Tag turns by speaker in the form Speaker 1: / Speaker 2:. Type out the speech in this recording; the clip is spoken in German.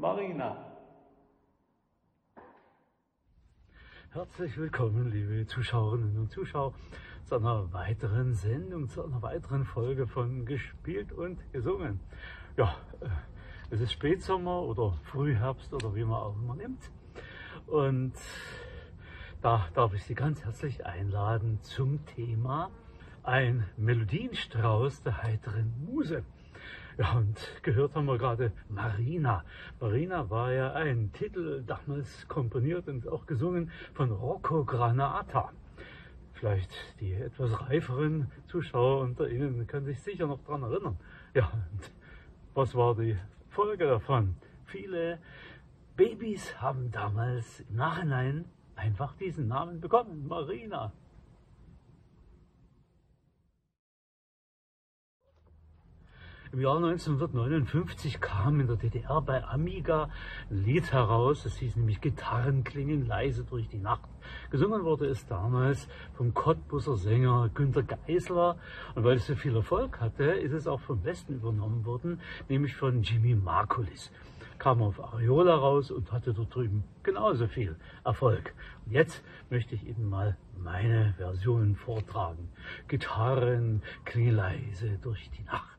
Speaker 1: Marina.
Speaker 2: Herzlich willkommen, liebe Zuschauerinnen und Zuschauer, zu einer weiteren Sendung, zu einer weiteren Folge von Gespielt und Gesungen. Ja, es ist Spätsommer oder Frühherbst oder wie man auch immer nimmt. Und da darf ich Sie ganz herzlich einladen zum Thema ein Melodienstrauß der heiteren Muse. Ja, und gehört haben wir gerade Marina. Marina war ja ein Titel, damals komponiert und auch gesungen von Rocco Granata. Vielleicht die etwas reiferen Zuschauer unter Ihnen können sich sicher noch daran erinnern. Ja, und was war die Folge davon? Viele Babys haben damals im Nachhinein einfach diesen Namen bekommen, Marina. Im Jahr 1959 kam in der DDR bei Amiga ein Lied heraus, das hieß nämlich Gitarren klingen leise durch die Nacht. Gesungen wurde es damals vom Cottbuser Sänger Günter Geisler, und weil es so viel Erfolg hatte, ist es auch vom Westen übernommen worden, nämlich von Jimmy Margulis. Kam auf Ariola raus und hatte dort drüben genauso viel Erfolg. Und jetzt möchte ich Ihnen mal meine Version vortragen. Gitarren klingen leise durch die Nacht.